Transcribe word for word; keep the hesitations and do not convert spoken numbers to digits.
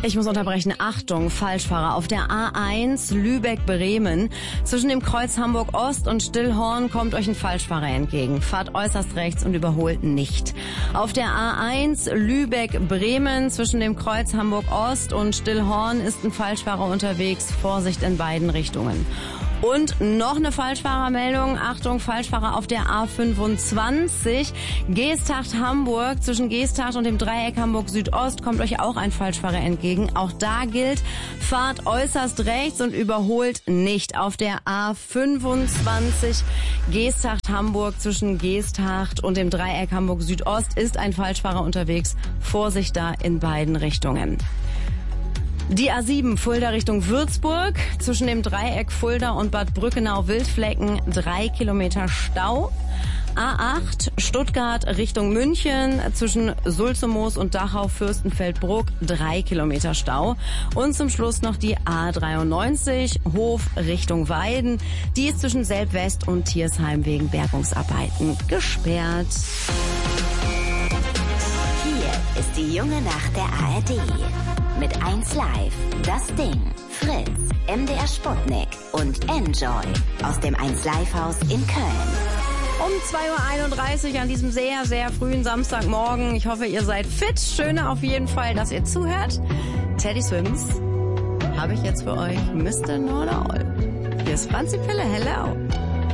Ich muss unterbrechen. Achtung, Falschfahrer. Auf der A eins Lübeck-Bremen zwischen dem Kreuz Hamburg-Ost und Stillhorn kommt euch ein Falschfahrer entgegen. Fahrt äußerst rechts und überholt nicht. Auf der A eins Lübeck-Bremen zwischen dem Kreuz Hamburg-Ost und Stillhorn ist ein Falschfahrer unterwegs. Vorsicht in beiden Richtungen. Und noch eine Falschfahrermeldung. Achtung, Falschfahrer auf der A fünfundzwanzig. Geesthacht-Hamburg. Zwischen Geesthacht und dem Dreieck Hamburg-Südost kommt euch auch ein Falschfahrer entgegen. Auch da gilt, fahrt äußerst rechts und überholt nicht. Auf der A fünfundzwanzig Geesthacht-Hamburg zwischen Geesthacht und dem Dreieck Hamburg-Südost ist ein Falschfahrer unterwegs. Vorsicht da in beiden Richtungen. Die A sieben Fulda Richtung Würzburg, zwischen dem Dreieck Fulda und Bad Brückenau-Wildflecken drei Kilometer Stau. A acht Stuttgart Richtung München, zwischen Sulzemoos und Dachau-Fürstenfeldbruck drei Kilometer Stau. Und zum Schluss noch die A dreiundneunzig Hof Richtung Weiden. Die ist zwischen Selb-West und Tiersheim wegen Bergungsarbeiten gesperrt. Hier ist die junge Nacht der A R D. Mit eins Live, das Ding, Fritz, M D R Sputnik und Enjoy aus dem eins Live Haus in Köln. Um zwei Uhr einunddreißig an diesem sehr, sehr frühen Samstagmorgen. Ich hoffe, ihr seid fit. Schöne auf jeden Fall, dass ihr zuhört. Teddy Swims habe ich jetzt für euch Mister Know-it-all. Hier ist Franzi Pille. Hello.